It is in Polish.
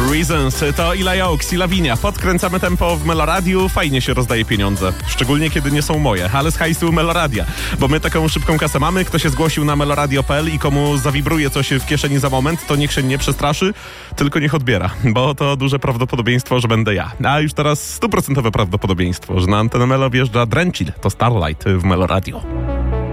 Reasons to Ila Oaks i Lavinia. Podkręcamy tempo w Meloradiu. Fajnie się rozdaje pieniądze. Szczególnie kiedy nie są moje, ale z hajsu Meloradia. Bo my taką szybką kasę mamy. Kto się zgłosił na meloradio.pl i komu zawibruje coś w kieszeni za moment, to niech się nie przestraszy, tylko niech odbiera. Bo to duże prawdopodobieństwo, że będę ja. A już teraz 100% prawdopodobieństwo, że na antenę Melo wjeżdża Drenchill. To Starlight w Meloradio.